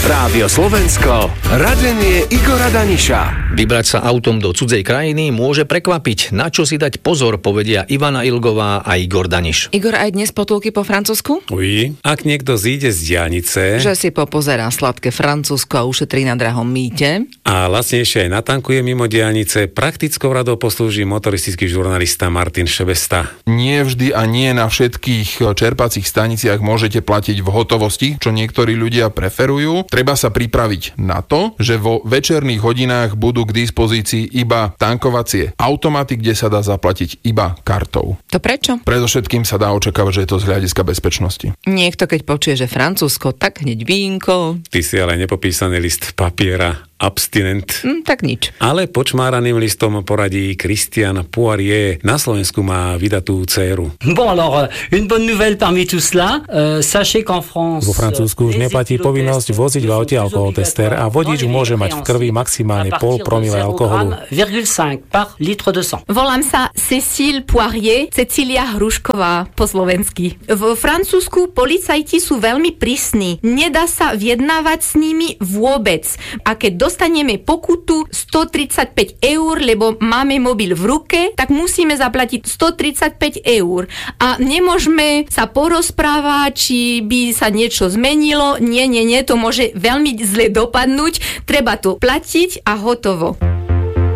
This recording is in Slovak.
Rádio Slovensko, radenie Igora Daniša. Vybrať sa autom do cudzej krajiny môže prekvapiť. Na čo si dať pozor, povedia Ivana Ilgová a Igor Daniš. Igor, aj dnes potulky po francúzsku? Uj, ak niekto zíde z diaľnice, Že si popozerá sladké Francúzsko a ušetrí na drahom mýte. a lacnejšie aj natankuje mimo diaľnice, praktickou radou poslúži motoristický žurnalista Martin Šebesta. Nie vždy a nie na všetkých čerpacích staniciach môžete platiť v hotovosti, čo niektorí ľudia preferujú. Treba sa pripraviť na to, že vo večerných hodinách budú k dispozícii iba tankovacie automaty, kde sa dá zaplatiť iba kartou. To prečo? Predovšetkým sa dá očakávať, že je to z hľadiska bezpečnosti. Niekto, keď počuje, že Francúzsko, tak hneď vínko. Ty si ale nepopísaný list papiera, abstinent. Tak nič. Ale počmáraným listom poradí Christian Poirier. Na Slovensku má vydatú dcéru. Bon, alors, une bonne nouvelle parmi tout cela. Sachez qu'en France... Vo Francúzsku už neplatí povinnosť voziť v aute alkoholtester a vodič môže mať v krvi maximálne 0,5 promile alkoholu. 0,5 par litre de sang. Volám sa Cécile Poirier, Cecília Hrušková po slovensky. V Francúzsku policajti sú veľmi prísni. Nedá sa vyjednávať s nimi vôbec. A keď dostaneme pokutu 135 eur, lebo máme mobil v ruke, tak musíme zaplatiť 135 eur. A nemôžeme sa porozprávať, či by sa niečo zmenilo. Nie, to môže veľmi zle dopadnúť. Treba to platiť a hotovo.